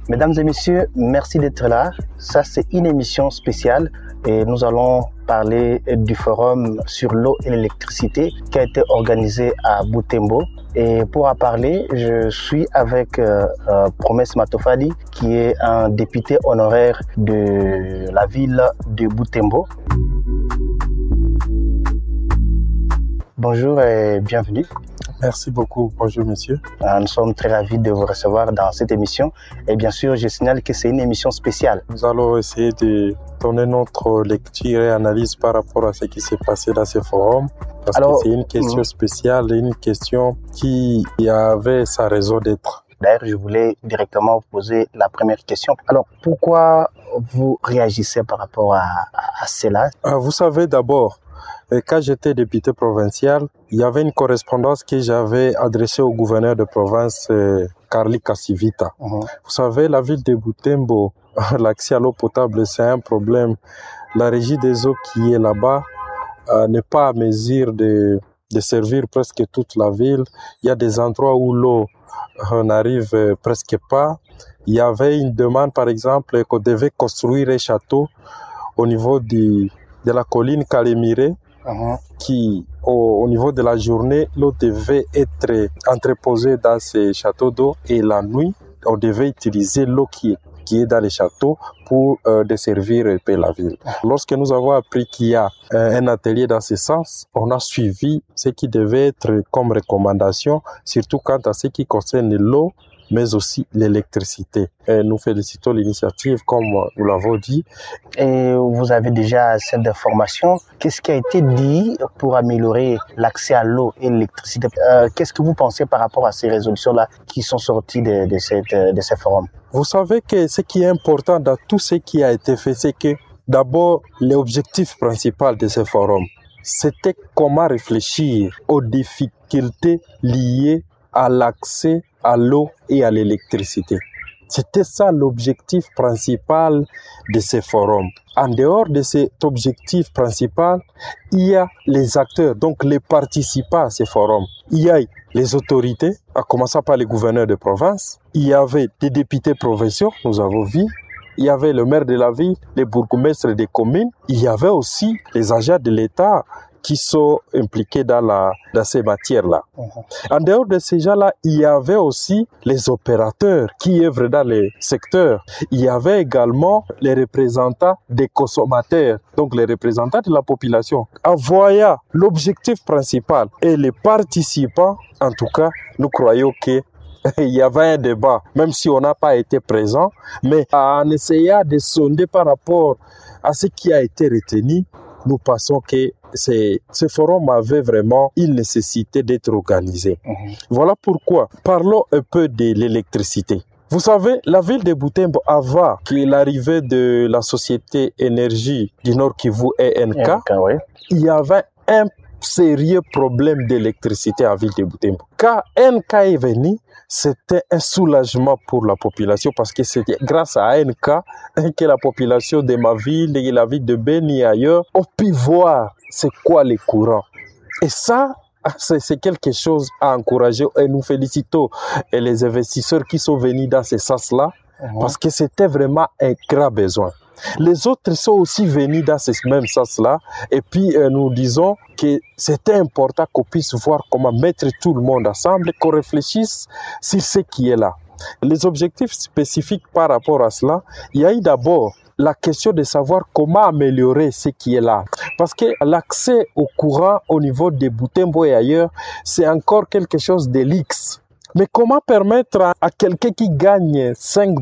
Mesdames et messieurs, merci d'être là. Ça, c'est une émission spéciale et nous allons parler du forum sur l'eau et l'électricité qui a été organisé à Butembo. Et pour en parler, je suis avec Promesse Matofali, qui est un député honoraire de la ville de Butembo. Bonjour et bienvenue. Merci beaucoup. Bonjour, monsieur. Nous sommes très ravis de vous recevoir dans cette émission. Et bien sûr, je signale que c'est une émission spéciale. Nous allons essayer de donner notre lecture et analyse par rapport à ce qui s'est passé dans ce forum. Parce que c'est une question spéciale et une question qui avait sa raison d'être. D'ailleurs, je voulais directement vous poser la première question. Alors, pourquoi vous réagissez par rapport à cela? Vous savez, d'abord, quand j'étais député provincial, il y avait une correspondance que j'avais adressée au gouverneur de province, Carly Cassivita. Vous savez, la ville de Butembo, l'accès à l'eau potable, c'est un problème. La régie des eaux qui est là-bas n'est pas à mesure de servir presque toute la ville. Il y a des endroits où l'eau n'arrive presque pas. Il y avait une demande, par exemple, qu'on devait construire un château au niveau de la colline Calémiré, qui, au niveau de la journée, l'eau devait être entreposée dans ces châteaux d'eau et la nuit, on devait utiliser l'eau qui est dans les châteaux pour desservir un peu la ville. Lorsque nous avons appris qu'il y a un atelier dans ce sens, on a suivi ce qui devait être comme recommandation, surtout quant à ce qui concerne l'eau, mais aussi l'électricité. Et nous félicitons l'initiative, comme nous l'avons dit. Et vous avez déjà assez d'informations. Qu'est-ce qui a été dit pour améliorer l'accès à l'eau et l'électricité? Qu'est-ce que vous pensez par rapport à ces résolutions-là qui sont sorties de ces forums? Vous savez que ce qui est important dans tout ce qui a été fait, c'est que d'abord, l'objectif principal de ce forum, c'était comment réfléchir aux difficultés liées à l'accès à l'eau et à l'électricité. C'était ça l'objectif principal de ce forum. En dehors de cet objectif principal, il y a les acteurs, donc les participants à ce forum. Il y a les autorités, à commencer par les gouverneurs de province. Il y avait des députés provinciaux, nous avons vu. Il y avait le maire de la ville, les bourgmestres des communes. Il y avait aussi les agents de l'État qui sont impliqués dans ces matières-là. En dehors de ces gens-là, il y avait aussi les opérateurs qui œuvrent dans les secteurs. Il y avait également les représentants des consommateurs, donc les représentants de la population. En voyant l'objectif principal et les participants, en tout cas, nous croyons que il y avait un débat, même si on n'a pas été présent, mais en essayant de sonder par rapport à ce qui a été retenu, nous pensons que ce forum avait vraiment une nécessité d'être organisé. Voilà pourquoi. Parlons un peu de l'électricité. Vous savez, la ville de Butembo, avant l'arrivée de la société énergie du Nord Kivu ENK, il y avait un sérieux problème d'électricité à la ville de Butembo. Quand ENK est venu, c'était un soulagement pour la population parce que c'est grâce à ENK que la population de ma ville et la ville de Beni et ailleurs ont pu voir c'est quoi les courants. Et ça, c'est quelque chose à encourager et nous félicitons les investisseurs qui sont venus dans ce sens-là parce que c'était vraiment un grand besoin. Les autres sont aussi venus dans ce même sens-là et puis nous disons que c'était important qu'on puisse voir comment mettre tout le monde ensemble, qu'on réfléchisse sur ce qui est là. Les objectifs spécifiques par rapport à cela, il y a eu d'abord la question de savoir comment améliorer ce qui est là. Parce que l'accès au courant au niveau de Butembo et ailleurs, c'est encore quelque chose de luxe. Mais comment permettre à quelqu'un qui gagne $5,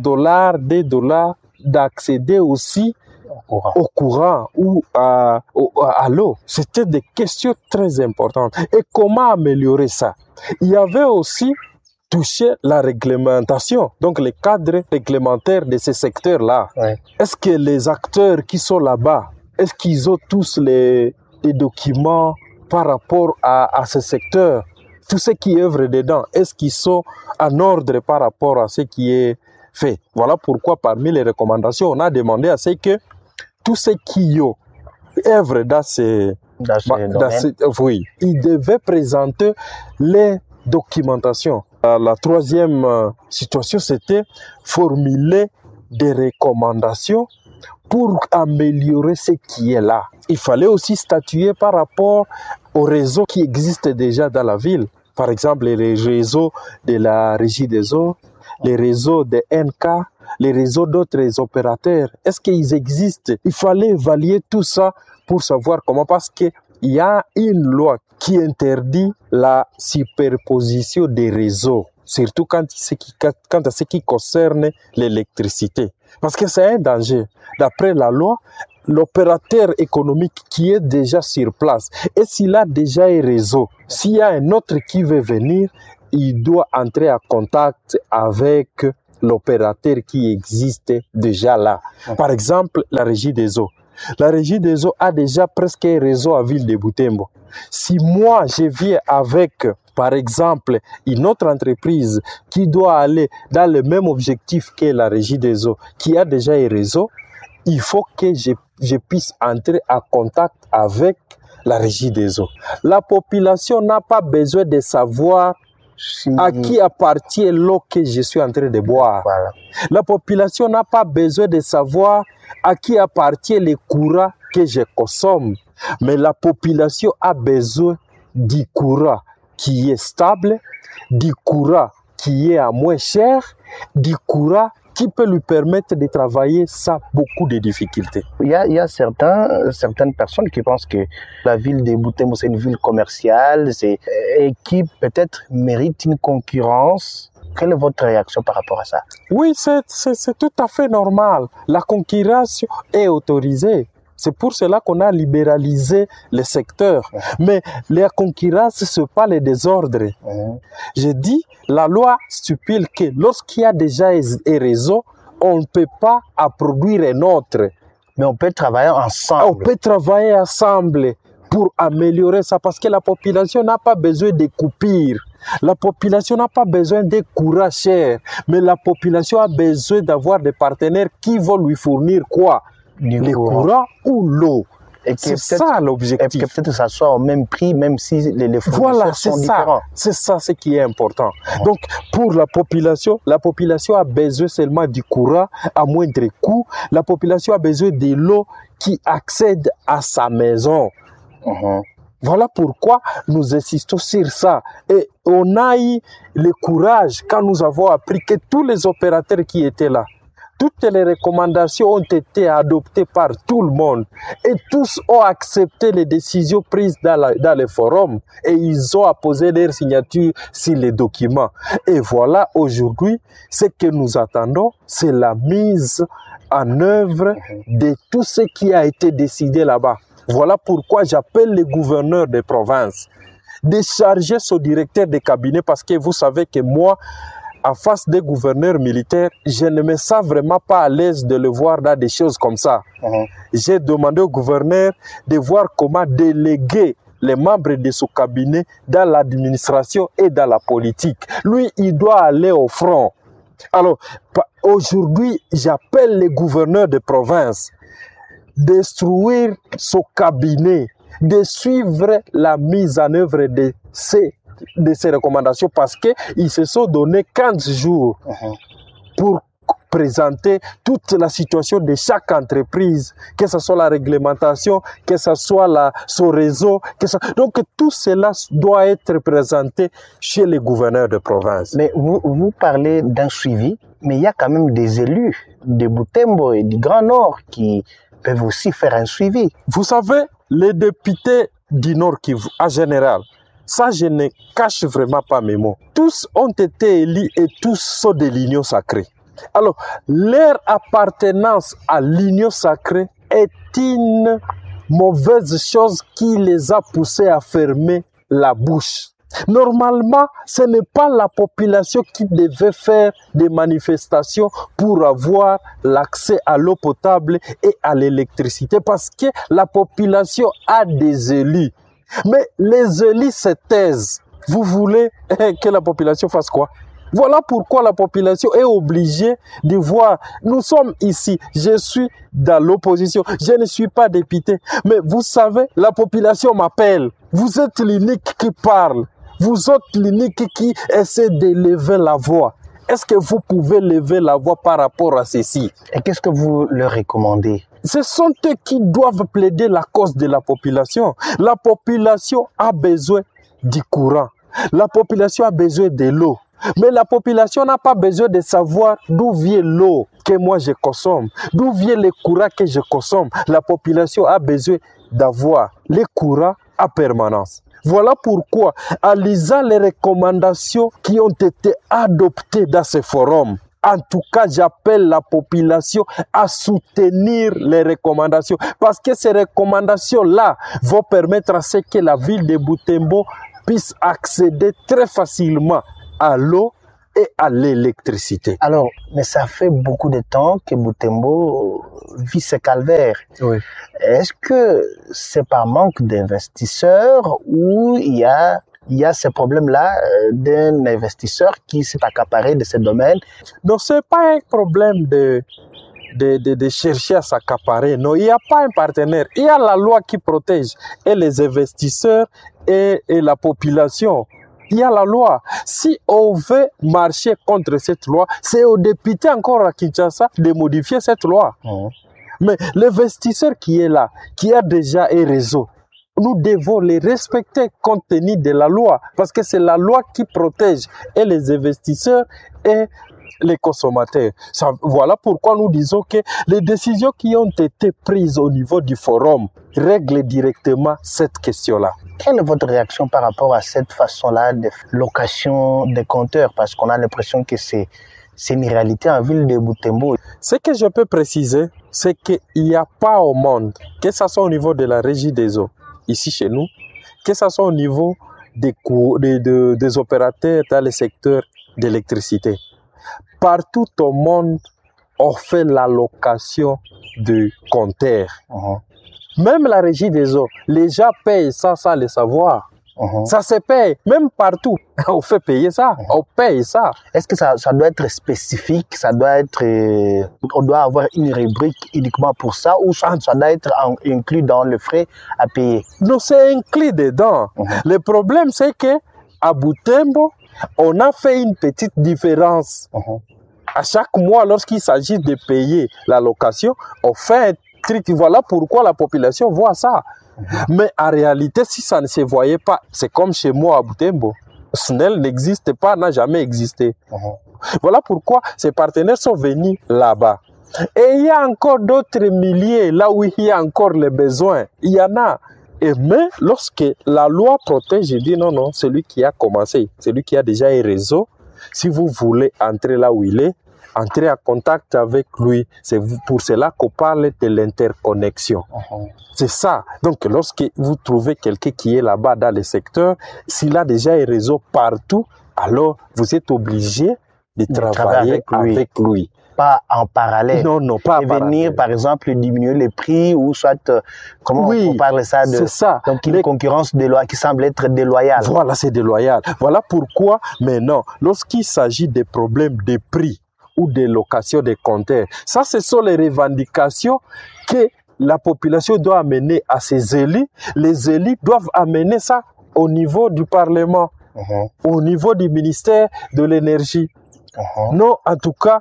$2 d'accéder aussi au courant ou à l'eau? C'était des questions très importantes. Et comment améliorer ça? Il y avait aussi touché la réglementation, donc les cadres réglementaires de ces secteurs-là. Est-ce que les acteurs qui sont là-bas, est-ce qu'ils ont tous les documents par rapport à ce secteur? Tous ceux qui œuvrent dedans, est-ce qu'ils sont en ordre par rapport à ce qui est fait? Voilà pourquoi parmi les recommandations, on a demandé à ce que tous ceux qui œuvrent dans ils devaient présenter les documentations La troisième situation, c'était formuler des recommandations pour améliorer ce qui est là. Il fallait aussi statuer par rapport aux réseaux qui existent déjà dans la ville. Par exemple, les réseaux de la Régie des eaux, les réseaux de NK, les réseaux d'autres opérateurs. Est-ce qu'ils existent? Il fallait évaluer tout ça pour savoir comment, parce qu'il y a une loi qui interdit la superposition des réseaux, surtout quant à ce qui concerne l'électricité. Parce que c'est un danger. D'après la loi, l'opérateur économique qui est déjà sur place, et s'il a déjà un réseau, s'il y a un autre qui veut venir, il doit entrer en contact avec l'opérateur qui existe déjà là. Par exemple, la Régie des eaux. La Régie des eaux a déjà presque un réseau à Ville de Butembo. Si moi, je viens avec, par exemple, une autre entreprise qui doit aller dans le même objectif que la Régie des eaux, qui a déjà un réseau, il faut que je puisse entrer en contact avec la Régie des eaux. La population n'a pas besoin de savoir à qui appartient l'eau que je suis en train de boire. Voilà. La population n'a pas besoin de savoir à qui appartient le courant que je consomme. Mais la population a besoin du courant qui est stable, du courant qui est à moins cher, du courant qui peut lui permettre de travailler sans beaucoup de difficultés. Il y a certaines personnes qui pensent que la ville de Butembo, c'est une ville commerciale et qui peut-être mérite une concurrence. Quelle est votre réaction par rapport à ça? Oui, c'est tout à fait normal. La concurrence est autorisée. C'est pour cela qu'on a libéralisé le secteur. Mais la concurrence, ce n'est pas le désordre. Je dis, la loi stipule que lorsqu'il y a déjà un réseau, on ne peut pas en produire un autre. Mais on peut travailler ensemble. On peut travailler ensemble pour améliorer ça, parce que la population n'a pas besoin de coupures. La population n'a pas besoin de courant cher, mais la population a besoin d'avoir des partenaires qui vont lui fournir quoi? Le courant ou l'eau. C'est ça l'objectif. Et que peut-être ça soit au même prix, même si les fournisseurs sont différents. C'est ça ce qui est important. Donc, pour la population a besoin seulement du courant à moindre coût. La population a besoin de l'eau qui accède à sa maison. Voilà pourquoi nous insistons sur ça. Et on a eu le courage quand nous avons appris que tous les opérateurs qui étaient là, toutes les recommandations ont été adoptées par tout le monde et tous ont accepté les décisions prises dans le forum et ils ont apposé leur signature sur les documents. Et voilà, aujourd'hui, ce que nous attendons, c'est la mise en œuvre de tout ce qui a été décidé là-bas. Voilà pourquoi j'appelle le gouverneur des provinces de charger son directeur de cabinet, parce que vous savez que moi, en face des gouverneurs militaires, je ne me sens vraiment pas à l'aise de le voir dans des choses comme ça. J'ai demandé au gouverneur de voir comment déléguer les membres de son cabinet dans l'administration et dans la politique. Lui, il doit aller au front. Alors, aujourd'hui, j'appelle les gouverneurs de province d'instruire son cabinet, de suivre la mise en œuvre de ces recommandations, parce qu'ils se sont donné 15 jours pour présenter toute la situation de chaque entreprise, que ce soit la réglementation, que ce soit son réseau. Donc tout cela doit être présenté chez les gouverneurs de province. Mais vous parlez d'un suivi, mais il y a quand même des élus de Butembo et du Grand Nord qui peuvent aussi faire un suivi. Vous savez, les députés du Nord Kivu, en général, ça, je ne cache vraiment pas mes mots. Tous ont été élus et tous sont de l'Union sacrée. Alors, leur appartenance à l'Union sacrée est une mauvaise chose qui les a poussés à fermer la bouche. Normalement, ce n'est pas la population qui devait faire des manifestations pour avoir l'accès à l'eau potable et à l'électricité, parce que la population a des élus. Mais les élus se taisent. Vous voulez que la population fasse quoi? Voilà pourquoi la population est obligée de voir. Nous sommes ici, je suis dans l'opposition, je ne suis pas député. Mais vous savez, la population m'appelle. Vous êtes l'unique qui parle. Vous autres, l'unique qui essaie de lever la voix, est-ce que vous pouvez lever la voix par rapport à ceci? Et qu'est-ce que vous leur recommandez? Ce sont eux qui doivent plaider la cause de la population. La population a besoin du courant. La population a besoin de l'eau. Mais la population n'a pas besoin de savoir d'où vient l'eau que moi je consomme, d'où vient le courant que je consomme. La population a besoin d'avoir le courant à permanence. Voilà pourquoi, en lisant les recommandations qui ont été adoptées dans ce forum, en tout cas, j'appelle la population à soutenir les recommandations parce que ces recommandations-là vont permettre à ce que la ville de Butembo puisse accéder très facilement à l'eau et à l'électricité. Alors, mais ça fait beaucoup de temps que Butembo vit ce calvaire. Oui. Est-ce que c'est par manque d'investisseurs ou il y a ce problème-là d'un investisseur qui s'est accaparé de ce domaine? Non, ce n'est pas un problème de chercher à s'accaparer. Non, il n'y a pas un partenaire. Il y a la loi qui protège et les investisseurs et la population. Il y a la loi. Si on veut marcher contre cette loi, c'est aux députés encore à Kinshasa de modifier cette loi. Mais l'investisseur qui est là, qui a déjà un réseau, nous devons les respecter compte tenu de la loi, parce que c'est la loi qui protège et les investisseurs et les consommateurs. Voilà pourquoi nous disons que les décisions qui ont été prises au niveau du forum règlent directement cette question-là. Quelle est votre réaction par rapport à cette façon-là de location des compteurs? Parce qu'on a l'impression que c'est une réalité en ville de Butembo. Ce que je peux préciser, c'est qu'il n'y a pas au monde, que ce soit au niveau de la régie des eaux, ici chez nous, que ce soit au niveau des opérateurs dans le secteur d'électricité. Partout au monde, on fait la location de compteurs. Même la régie des eaux, les gens payent ça sans le savoir. Ça se paye, même partout. On fait payer ça, on paye ça. Est-ce que ça doit être spécifique, ça doit être, on doit avoir une rubrique uniquement pour ça, ou ça doit être inclus dans le frais à payer? Non, c'est inclus dedans. Le problème, c'est que à Butembo, on a fait une petite différence. À chaque mois, lorsqu'il s'agit de payer la location, on fait un truc. Voilà pourquoi la population voit ça. Mais en réalité, si ça ne se voyait pas, c'est comme chez moi à Butembo. SNEL n'existe pas, n'a jamais existé. Voilà pourquoi ces partenaires sont venus là-bas. Et il y a encore d'autres milliers, là où il y a encore les besoins. Il y en a. Mais lorsque la loi protège, je dis non, celui qui a commencé, celui qui a déjà un réseau, si vous voulez entrer là où il est, entrez en contact avec lui. C'est pour cela qu'on parle de l'interconnexion. C'est ça. Donc, lorsque vous trouvez quelqu'un qui est là-bas dans le secteur, s'il a déjà un réseau partout, alors vous êtes obligé de travailler avec lui. Pas en parallèle. Non, pas en parallèle. Venir, par exemple, diminuer les prix ou soit, comment on parle ça de... c'est ça. Donc, une concurrence qui semble être déloyale. Voilà, c'est déloyal. Voilà pourquoi, maintenant, lorsqu'il s'agit des problèmes de prix ou de location des compteurs, ça, ce sont les revendications que la population doit amener à ses élus. Les élus doivent amener ça au niveau du Parlement, au niveau du ministère de l'Énergie. Non, en tout cas,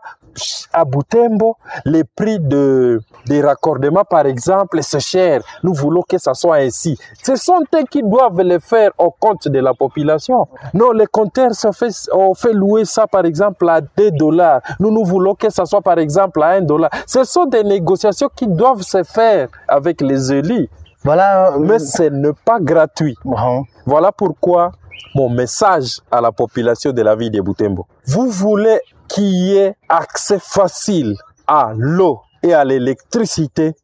à Butembo, les prix des raccordements, par exemple, c'est cher. Nous voulons que ça soit ainsi. Ce sont eux qui doivent le faire au compte de la population. Non, les compteurs, on fait louer ça, par exemple, à $2. Nous voulons que ça soit, par exemple, à $1. Ce sont des négociations qui doivent se faire avec les élus. Voilà. Mais ce n'est pas gratuit. Voilà pourquoi mon message à la population de la ville de Butembo. Vous voulez qu'il y ait accès facile à l'eau et à l'électricité,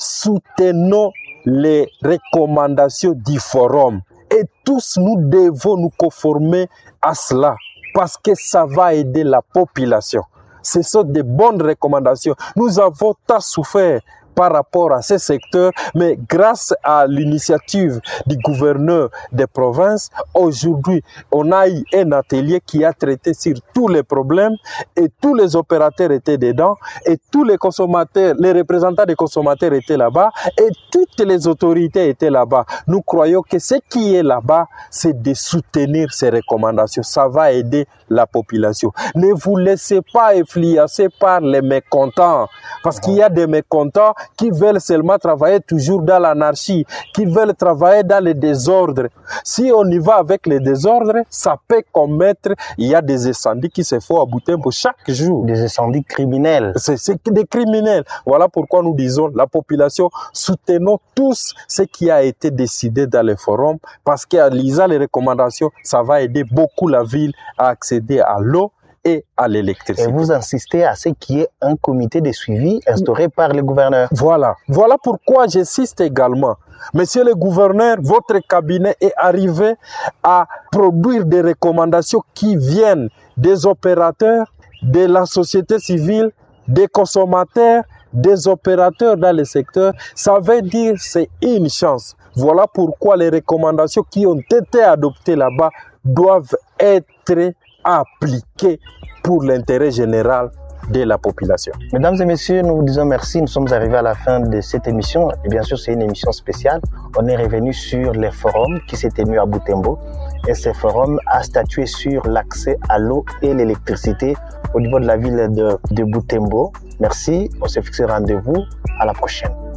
soutenons les recommandations du forum. Et tous nous devons nous conformer à cela parce que ça va aider la population. Ce sont de bonnes recommandations. Nous avons tant souffert par rapport à ces secteurs, mais grâce à l'initiative du gouverneur des provinces, aujourd'hui, on a eu un atelier qui a traité sur tous les problèmes et tous les opérateurs étaient dedans et tous les consommateurs, les représentants des consommateurs étaient là-bas et toutes les autorités étaient là-bas. Nous croyons que ce qui est là-bas, c'est de soutenir ces recommandations. Ça va aider la population. Ne vous laissez pas influencer par les mécontents, parce qu'il y a des mécontents qui veulent seulement travailler toujours dans l'anarchie, qui veulent travailler dans le désordre. Si on y va avec le désordre, ça peut commettre, il y a des incendies qui se font à Butembo chaque jour. Des incendies criminels. C'est des criminels. Voilà pourquoi nous disons, la population, soutenons tous ce qui a été décidé dans les forums, parce qu'en lisant les recommandations, ça va aider beaucoup la ville à accéder à l'eau et à l'électricité. Et vous insistez à ce qu'il y ait un comité de suivi instauré par le gouverneur. Voilà pourquoi j'insiste également. Monsieur le gouverneur, votre cabinet est arrivé à produire des recommandations qui viennent des opérateurs, de la société civile, des consommateurs, des opérateurs dans le secteur. Ça veut dire que c'est une chance. Voilà pourquoi les recommandations qui ont été adoptées là-bas doivent être appliquées pour l'intérêt général de la population. Mesdames et messieurs, nous vous disons merci. Nous sommes arrivés à la fin de cette émission. Et bien sûr, c'est une émission spéciale. On est revenu sur les forums qui s'est tenu à Butembo. Et ce forum a statué sur l'accès à l'eau et l'électricité au niveau de la ville de Butembo. Merci. On se fixe rendez-vous. À la prochaine.